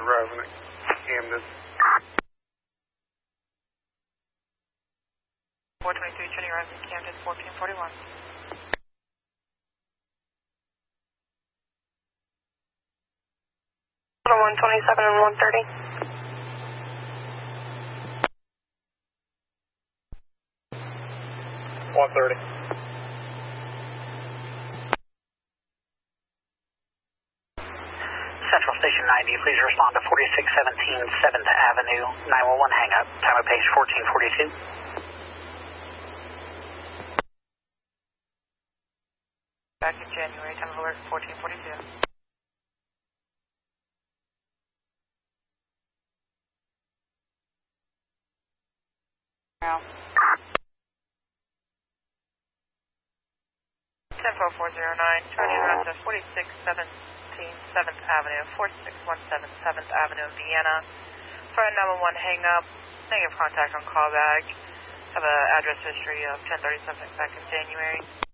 arriving at Camden. 423 Trinity arriving at Camden, 1441. 127 and 130. 130. Central Station 90, please respond to 4617 7th Avenue, 911 hang up, time of page 1442. Back in January, time of alert 1442. Now. 10409, turning around to 4617 7th Avenue, 4617 7th Avenue, Vienna. For a 911 hang up, negative contact on callback. Have an address history of 1037 back in January.